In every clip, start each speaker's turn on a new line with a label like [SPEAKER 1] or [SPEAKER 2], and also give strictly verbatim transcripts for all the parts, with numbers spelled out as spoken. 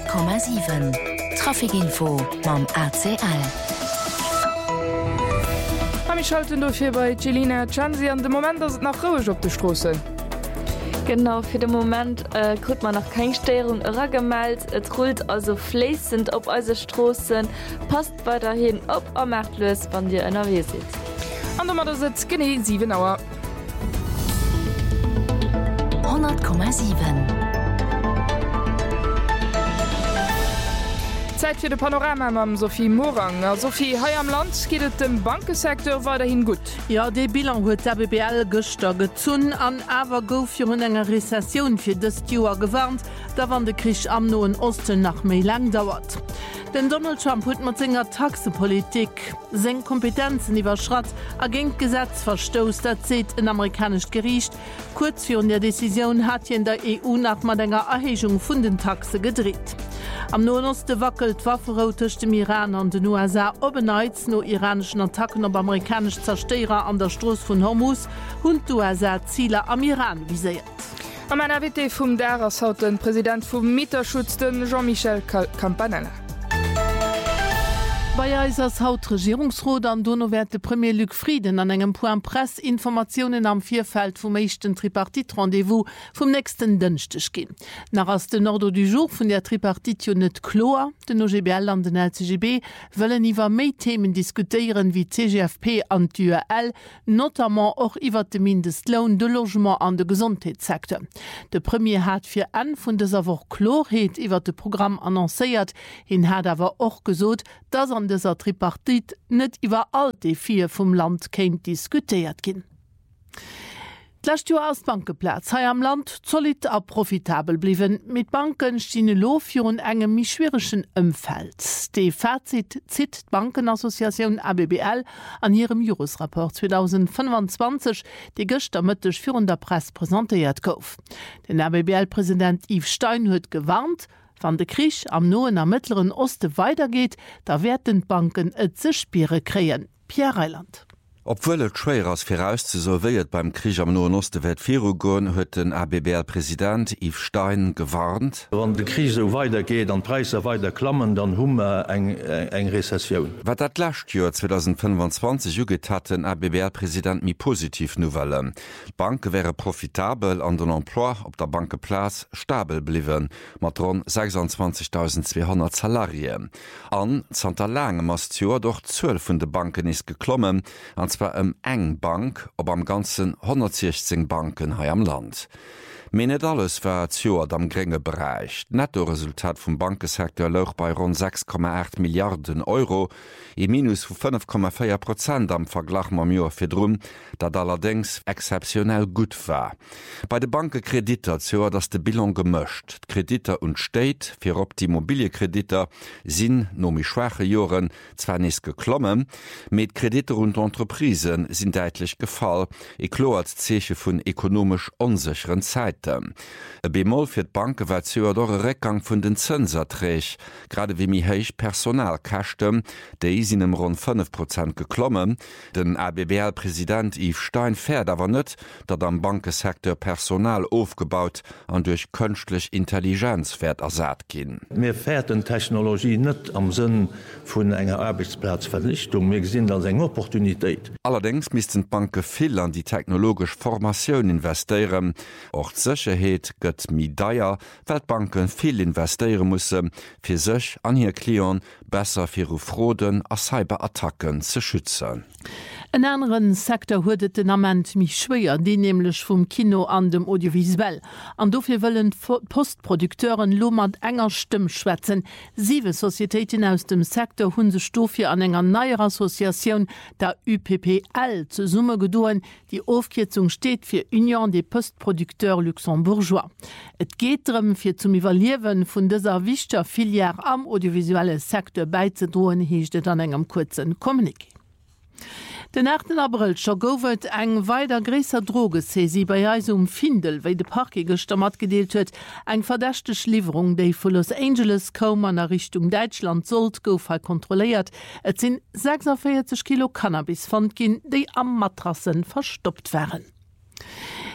[SPEAKER 1] hundert Komma sieben Trafikinfo mam A C L.
[SPEAKER 2] Am ich schalten dofir bei Celina Chansi an de Moment ass nach Rouge op de Strosse.
[SPEAKER 3] Genau, für den Moment äh, kriegt man noch kein Störung gemeldet. Es rollt also fließend auf unsere Straßen. Passt weiterhin auf am Markt los, wenn ihr N R W seid.
[SPEAKER 2] An der Mutter sitzt genau sieben Uhr.
[SPEAKER 1] hundert Komma sieben
[SPEAKER 2] Zeit für de Panorama am Sophie Morang. Sophie, hier am Land geht es dem Bankensektor weiterhin gut.
[SPEAKER 4] Ja, der Bilan hat der B B L gestern gezogen, an aber gouf für eine Rezession für das Jahr gewarnt, da wann der Krieg am Nahen Osten nach mehr lang dauert. Denn Donald Trump hat mit seiner Taxepolitik seine Kompetenzen überschritten, er gegen Gesetz verstoßt, das sieht ein amerikanisches Gericht. Kurz vor der Decision hat in der E U nach einer Erhebung von den Taxen gedreht. Am Nahen Osten wackelt Waffenruhe zwischen dem Iran und den U S A obenheits no iranischen Attacken auf amerikanische Zerstörer an der Straße von Hormuz und die U S A Ziele am Iran visiert.
[SPEAKER 2] Am N R W vom Daras haut den Präsident vom Mieterschutz, den Jean-Michel Campanella.
[SPEAKER 4] Bei Eisers Hautregierungsrat an Donauwert de Premier Luc Frieden an engem Point Press Informationen am Vierfeld vom echten Tripartit-Rendezvous vom nächsten Dünstech gehen. Nach as den Ordre du Jour von der Tripartitio net Chlor, den O G B L an den L C G B, wollen iwwer méi Themen diskutieren wie C G F P an U L, notamment auch iwwer de Mindestlohn, de Logement an de Gesundheitssektor. De Premier hat fir an vun dieser Woche Chlorheet iwwer de Programm annoncéiert, hin hat awer och gesot, dass an dieser Tripartit net iwwer all die vier vom Land kennt diskutiert gin. D'lächt Joer aus Bankeplatz ha am Land solid a profitabel bliwen. Mit Banken stine lo fir un engem mi schwierischen Ëmfeld. De Fazit zit Bankenassoziation A B B L an ihrem Jurasrapport zwanzig fünfundzwanzig, de gëster mëttech fir der Presse präsentiert gouf. Den A B B L-Präsident Yves Stein huet gewarnt, wann de Krieg am Nahen am Mittleren Osten weitergeht, da werden Banken et Zespire kreen. Pierre Reiland.
[SPEAKER 5] Obwohl et schwer ass vorauszusolviert beim Krieg am Nahen Osten wird Ferugon, huet den A B B L-Präsident Yves Stein gewarnt.
[SPEAKER 6] Wenn die Krise weitergeht, an Preise weiter klammen, dann haben wir eng eng Rezession.
[SPEAKER 5] Wat dat lächt Jahr zwanzig fünfundzwanzig juget hat den A B B L-Präsident mi positiv Novelle. Banken wäre profitabel an den Emploi op der Bankeplatz stabil bliwen, mat rund sechsundzwanzigtausendzweihundert Salarien. An Santa Lange mas Jahr doch zwölf vun de Banken is geklommen, an war em eng Bank op am ganzen hundertsechzehn Banken hai am Land. Men net alles war Joer am geringe Bereich. Nettoresultat vum Bankesektor louch bei rund sechs Komma acht Milliarden Euro, e Minus vu fünf Komma vier Prozent am Verglach mam Joer firdrum, dat allerdings exceptionell gut war. Bei de Bankekrediter Joer dats de Bilan gemëcht. Krediter und Steit fir op die Immobilienkrediter sinn nomi schwache Joren zwar nis geklommen, met Krediter und Entreprisen sind deitlich gefall, e klo als Zeche vun ekonomisch unsicheren Zeiten. E Bemol fir d' Banke war zuer dore Reckgang vun den Zënser träch, grade wie mi héich Personal kachte, déi sinnem rund fünf Prozent geklommen. Den A B B L-Präsident Yves Stein fährt awer net, dat am Bankesektor Personal aufgebaut an durch künstlich Intelligenz werd ersat gin.
[SPEAKER 6] Mir fährt den Technologie net am Sinn vun enger Arbeitsplatzverlichtung, mir gesinn als eng Opportunitéit.
[SPEAKER 5] Allerdings missten Banke viel an die technologisch Formatioun investieren. Och Sicherheet gëtt mi deier, Weltbanken viel investieren musse, fir sech an hier Klion besser fir Froden a Cyberattacken ze schützen.
[SPEAKER 4] En anderen Sektor huet den Amment mich schwéier, die nämlich vum Kino an dem Audiovisuell. An dofir wollen Postprodukteuren lo mat enger Stimm schwätzen. Sieve Societäten aus dem Sektor hunn se Stofir an enger neier Assoziation der U P P L ze Summe gedoen. Die Aufkürzung steht fir Union des Postproducteurs Luxembourgeois. Et geht darum, fir zum Evaluieren vun dieser wichtiger Filière am audiovisuelle Sektor beizudrohen, hiechtet an engem kurzen Kommuniqué. Den achten April gouft eng weider gräser Drogesesi bei Eisum Findel, wéi de Parke gestammert gedeelt huet, eng verdächtech Lieferung, déi vu Los Angeles kaum an der Richtung Deutschland sollt gouf ha kontrolliert. Et sinn sechsundvierzig Kilo Cannabis fand gin, déi am Matrassen verstoppt wären.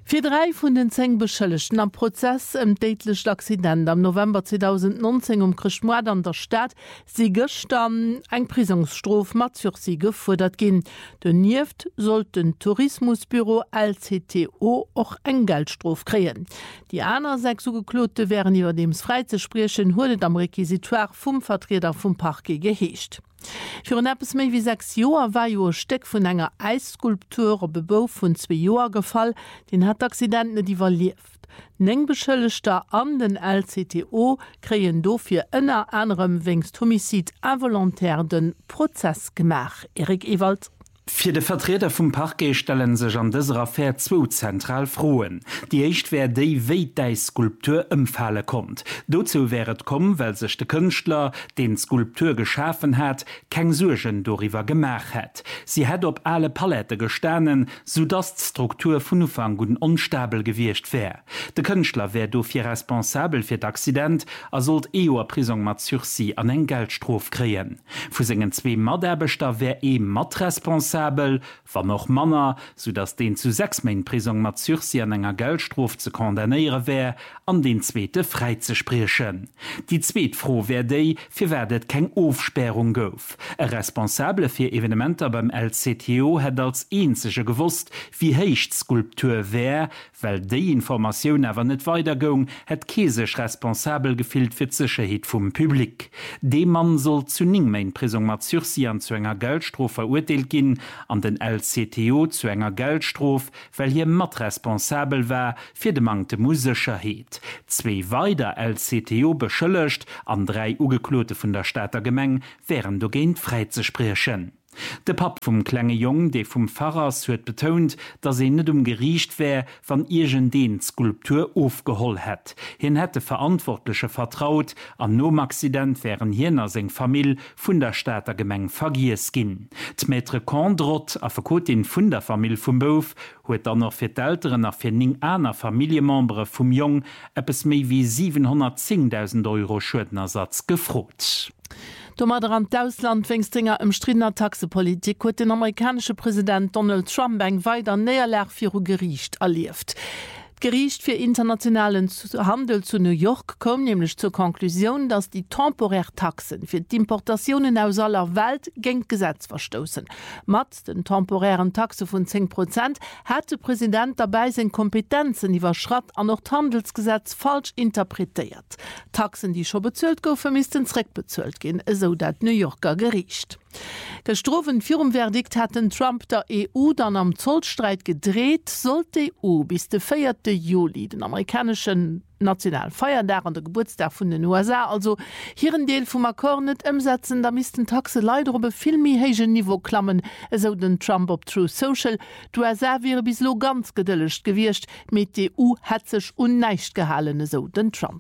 [SPEAKER 4] Für drei von den zehn Beschuldigten am Prozess im tätlichen Accident am November zweitausendneunzehn um Krischmord an der Stadt sie gestern eine Prisonsstrafe mit Sursis gefordert gehen. Daneben sollte ein Tourismusbüro L C T O auch eine Geldstrafe kriegen. Die anderen sechs Angeklagten wären über dem freizusprechen, wurde am Requisitoire vom Vertreter vom Parquet geheischt. Für ein etwas mehr wie sechs Jahre war ja ein Stück von einer Eisskulptur auf dem Bau von zwei Jahren gefallen, den hat der Accident nicht überlebt. Neng Beschuldigte an den L C T O kriegen dafür unter anderem wegen Homizid involontaire den Prozess gemacht. Erik Ewald.
[SPEAKER 7] Für de Vertreter vum Parquet stellen sech an dieser Affaire zwo zentral Froen. Die echt wär déi wéi dei Skulptur ëmfale kommt. Dozu wäret kom, weil sech de Künstler, den Skulptur geschaffen hat, keng Surgen doriwer gemach hat. Sie hat op alle Palette gestanen, so dass d'Struktur vun Ufang gun unstabel gewircht wär. De Künstler wär dofir responsabel fir d'Accident, er sollt eoer Prison mat Sursis an eng Geldstrof kreen. Fu segen zwee Maderbeter wär e mat responsabel, war noch Manner, so dass den zu sechs Main Prison mat Sursis an enger Geldstrof zu kondamniere wär, an den zweite freizusprechen. Die zweet froh wär déi, fir werdet keng Aufsperrung gouf. E responsable fir Evenementer beim L C T O hat als einzige gewusst, wie heicht Skulptur wär, weil déi Information awer net weitergong, het kesech responsabel gefilt fir Sicherheit vum Publik. De Mann soll zu ning Main Prison mat Sursis an zu enger Geldstrof verurteilt gin, an den L C T O zu enger Geldstrof, weil hier mat responsabel war fir de mangte Musicherheet. Zwei weiter L C T O beschëllecht an drei Ugeklote vun der Stadter Gemeng wären do géint freizusprechen. De Pap vum klenge Jong, de vum Pfarrers huet betont, dat se net um geriicht wär, wann irgend den Skulptur aufgeholl het. Hin hätte Verantwortliche vertraut, an nom Accident wären hinnner seg Famill vun der Stadter Gemeng vergies ginn. D'Maitre Condrot a verkotin vun der Famill vum Bouf huet dann noch fir d'Älteren nach fir ning aner Familiemembre vum Jong eppes méi wie siebenhundertzehntausend Euro Schuldenersatz gefrot.
[SPEAKER 4] Dommer an d'Ausland wéngstringer ëmstridner Taxepolitik huet den amerikanische Präsident Donald Trump eng weider Näherlach fir Gericht erlieft. Gericht für internationalen Handel zu New York kommt nämlich zur Konklusion, dass die Temporärtaxen für die Importationen aus aller Welt gegen Gesetz verstoßen. Mit den temporären Taxe von zehn Prozent hat der Präsident dabei seine Kompetenzen überschritten und auch das Handelsgesetz falsch interpretiert. Taxen, die schon bezahlt wurden, müssten zurückbezahlt gehen, so das New Yorker Gericht. Gestrofen vierm Verdikt hatten Trump der E U dann am Zollstreit gedreht, sollte die E U bis den vierten Juli, den amerikanischen Nationalfeiertag an der Geburtstag von den U S A, also hier ein Teil vom Akkord nicht umsetzen, da müssten Taxe leider auf viel mehr hohes Niveau klammen, so den Trump auf True Social. Die U S A wäre bislang ganz geduldig gewesen, mit der E U hat sich unnicht gehalten, so den Trump.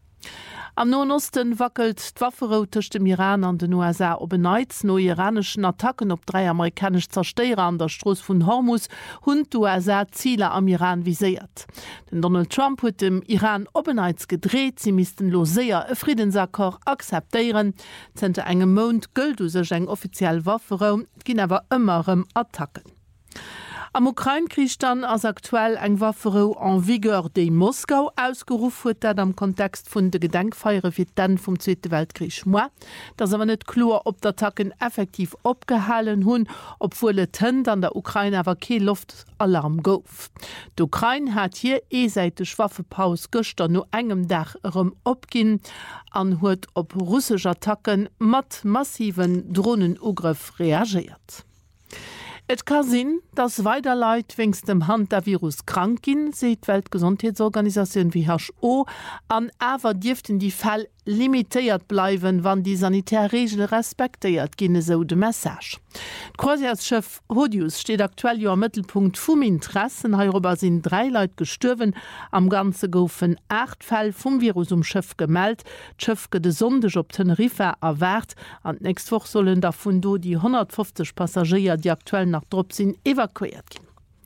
[SPEAKER 4] Am Nahen Osten wackelt d'Wafferou zwischen dem Iran und den U S A obenneits no iranischen Attacken op drei amerikanische Zersteirer an der Strasse von Hormuz und die U S A Ziele am Iran visiert. Den Donald Trump hat dem Iran obenneits gedreht, sie müssten lo sehr e Friedensakkord akzeptieren. Zente engem Mond gilt usech eng offiziell Wafferou, ginn aber immerem Attacken. Am Ukraine-Krieg dann als aktuell eng Wafferou en vigueur de Moskau ausgerufen wird, dat am Kontext vun de Gedenkfeiere wie den vom Zweiten Weltkrieg moi. Das aber nicht klar, ob d'Attacken effektiv abgehalten hun, obwohl et hin an der Ukraine aber kein Luftalarm gouf. Die Ukraine hat hier eeseitig Waffepaus gestern nur engem Dach rum abgin, an huet op russische Attacken mat massiven Drohnenugriff reagiert. Et kann sinn, dass weiter Leute wegen dem Hand der Virus krank gin, sieht Weltgesundheitsorganisation wie H O an, aber dürften die Fälle limitiert bleiben, wann die Sanitärregeln respektiert gehen, so de Message. Croisière-Chef Hodius steht aktuell ja am Mittelpunkt vom Interessen. Hierüber sind drei Leute gestorben. Am Ganzen goufen acht Fälle vom Virus um Schiff gemeldet. Das Schiff geht sondig auf Tenerife erwartet. Und nächste Woche sollen davon do die hundertfünfzig Passagiere, die aktuell nach Drop sind, evakuiert gehen.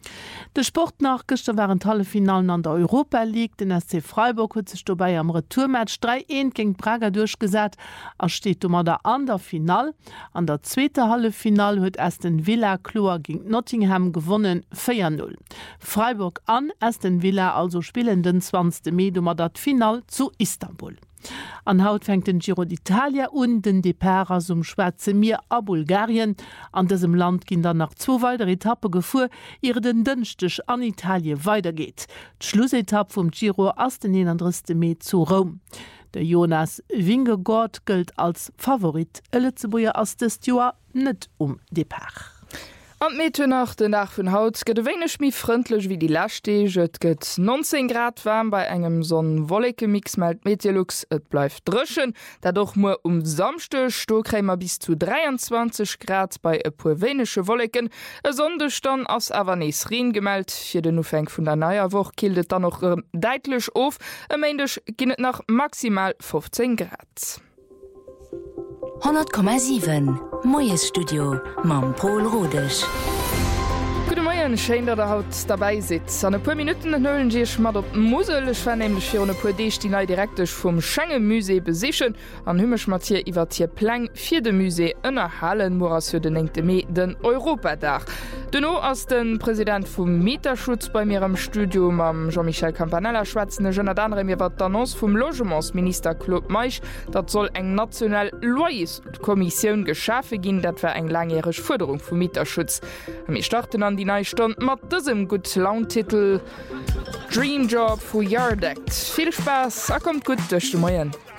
[SPEAKER 4] De Sportnachgechte waren alle Finalen an der Europa League, den S C Freiburg huet sech dobei am Retourmatch drei eins gegen Prager durchgesat, er steht um der an der Final. An der zweite Hallefinal huet Aston Villa Chlor gegen Nottingham gewonnen vier null. Freiburg an Aston Villa also spielen den zwanzigsten Mai um dat Final zu Istanbul. An Haut fängt den Giro d'Italia und den Depara zum Schwarze Meer a Bulgarien. An diesem Land gehen dann nach zwei weitere Etappe gefuhr, ihre den Dünstech an Italien weitergeht. Die Schlussetappe vom Giro aus den einunddreißigsten Mai zu Rom. Der Jonas Vingegaard gilt als Favorit. Lützeburger aus des Jahr nicht um Depara.
[SPEAKER 2] Am Mitte nach den Dach vun Haut gët wéinech mi frontndlech wie die Lastege, et gëtt neunzehn Grad warm bei engem sonn Wollleke Mix malt Meteorlux, et bleif drëschen, datdoch mo um samste Stokrämer bis zu dreiundzwanzig Grad bei e puer wénesche Wolleken, e Sondestand ass Avanes Rien gemalt, fir den Ufeng vun der Neierwoch kildet dann noch äh, deitlech of, e méendech ginnet nach maximal fünfzehn Grad.
[SPEAKER 1] hundert Komma sieben Moes Studio mam Paul Rodech.
[SPEAKER 2] Gute Morgen, schön, dass ihr heute dabei sitzt. An ein paar Minuten hüllen wir euch mal auf die Mosel. Ich werde nämlich für ein paar Tage die neu direkt vom Schengen-Musee besichern. Und ich möchte hier über die Pläne für das Musee innerhalten, wo es für den neunten Mai den Europadach. Danach ist der Präsident vom Mieterschutz bei mir im Studio, mit Jean-Michel Campanella, schwätzen schon an anderem über die Annonce vom Logementsminister Claude Meich. Das soll eine nationale Loyers-Kommission geschaffen gehen, das war eine langjährige Forderung vom Mieterschutz. Wir starten an die neue Stunde mit diesem guten Launtitel Dream Job for Yard Act. Viel Spaß, er kommt gut durch die Morgen.